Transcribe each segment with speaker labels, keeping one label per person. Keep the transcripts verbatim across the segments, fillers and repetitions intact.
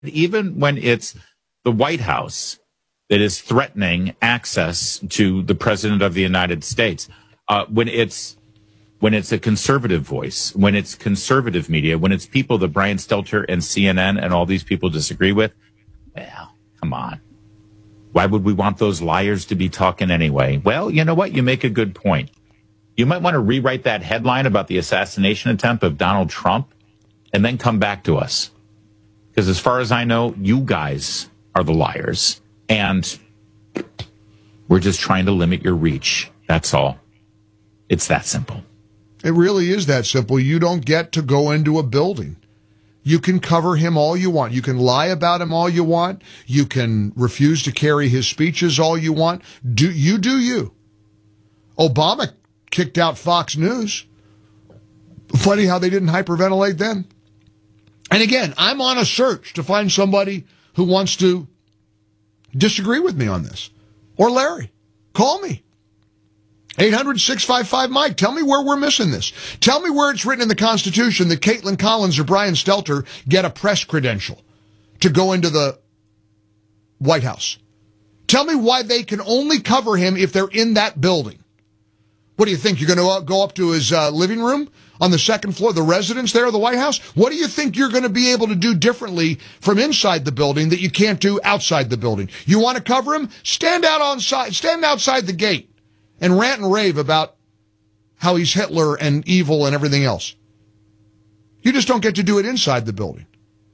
Speaker 1: even when it's the White House that is threatening access to the president of the United States, uh, when it's when it's a conservative voice, when it's conservative media, when it's people that Brian Stelter and C N N and all these people disagree with, well, come on. Why would we want those liars to be talking anyway? Well, you know what? You make a good point. You might want to rewrite that headline about the assassination attempt of Donald Trump and then come back to us. Because as far as I know, you guys are the liars. And we're just trying to limit your reach. That's all. It's that simple.
Speaker 2: It really is that simple. You don't get to go into a building. You can cover him all you want. You can lie about him all you want. You can refuse to carry his speeches all you want. Do you do you. Obama kicked out Fox News. Funny how they didn't hyperventilate then. And again, I'm on a search to find somebody who wants to disagree with me on this. Or Larry. Call me. eight hundred, six five five, Mike. Tell me where we're missing this. Tell me where it's written in the Constitution that Caitlin Collins or Brian Stelter get a press credential to go into the White House. Tell me why they can only cover him if they're in that building. What do you think? You're going to go up to his uh, living room on the second floor, the residence there of the White House? What do you think you're going to be able to do differently from inside the building that you can't do outside the building? You want to cover him? Stand out on side, stand outside the gate and rant and rave about how he's Hitler and evil and everything else. You just don't get to do it inside the building.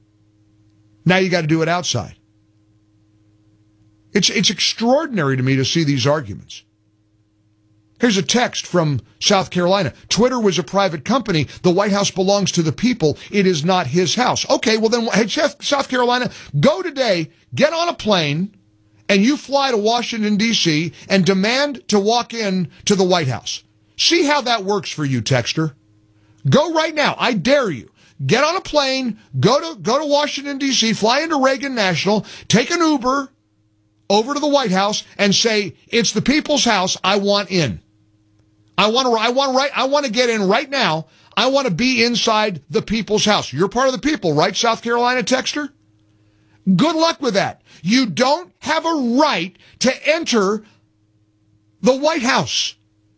Speaker 2: Now you got to do it outside. It's, it's extraordinary to me to see these arguments. Here's a text from South Carolina. Twitter was a private company. The White House belongs to the people. It is not his house. Okay, well then, hey, South Carolina, go today, get on a plane, and you fly to Washington, D C, and demand to walk in to the White House. See how that works for you, Texter. Go right now. I dare you. Get on a plane, go to go to Washington, D C, fly into Reagan National, take an Uber over to the White House, and say, it's the people's house, I want in. I want to I want right I want to get in right now. I want to be inside the people's house. You're part of the people, right, South Carolina Texter? Good luck with that. You don't have a right to enter the White House.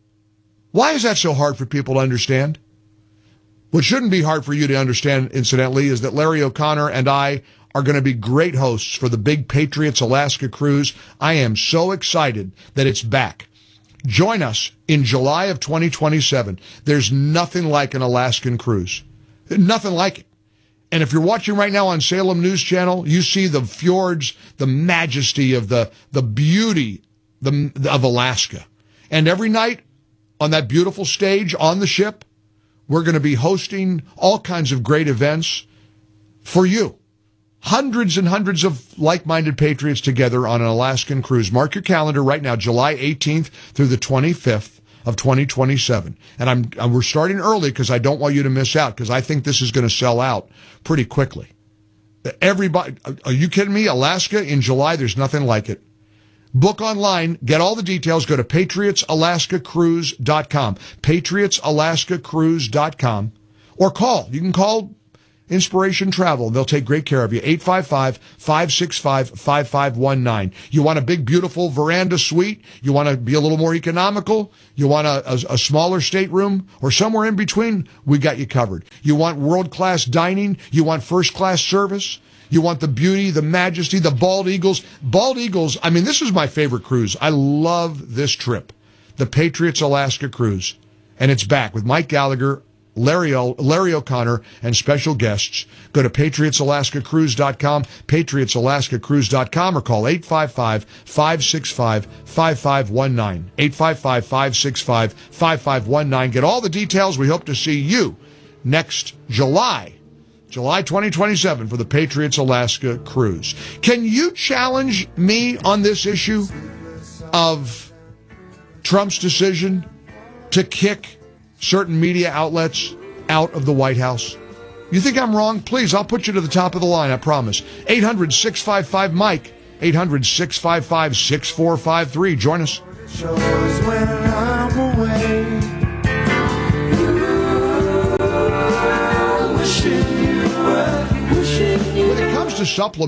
Speaker 2: Why is that so hard for people to understand? What shouldn't be hard for you to understand, incidentally, is that Larry O'Connor and I are going to be great hosts for the Big Patriots Alaska cruise. I am so excited that it's back. Join us in July of twenty twenty-seven. There's nothing like an Alaskan cruise. Nothing like it. And if you're watching right now on Salem News Channel, you see the fjords, the majesty of the, the beauty the, of Alaska. And every night on that beautiful stage on the ship, we're going to be hosting all kinds of great events for you. Hundreds and hundreds of like-minded patriots together on an Alaskan cruise. Mark your calendar right now, July eighteenth through the twenty-fifth of twenty twenty-seven. And I'm, I'm we're starting early because I don't want you to miss out, because I think this is going to sell out pretty quickly. Everybody, are you kidding me? Alaska in July, there's nothing like it. Book online, get all the details, go to patriots alaska cruise dot com, patriots alaska cruise dot com, or call. You can call Inspiration Travel. They'll take great care of you. eight five five, five six five, five five one nine. You want a big, beautiful veranda suite? You want to be a little more economical? You want a, a, a smaller stateroom? Or somewhere in between? We got you covered. You want world-class dining? You want first-class service? You want the beauty, the majesty, the bald eagles? Bald eagles, I mean, this is my favorite cruise. I love this trip. The Patriots Alaska Cruise. And it's back with Mike Gallagher, Larry, o, Larry O'Connor, and special guests. Go to patriots alaska cruise dot com, patriots alaska cruise dot com, or call eight five five, five six five, five five one nine. eight five five, five six five, five five one nine. Get all the details. We hope to see you next July, July twenty twenty-seven, for the Patriots Alaska Cruise. Can you challenge me on this issue of Trump's decision to kick certain media outlets out of the White House? You think I'm wrong? Please, I'll put you to the top of the line, I promise. eight hundred, six five five, Mike. eight hundred, six five five, six four five three. Join us. When I'm away. When it comes to to supplement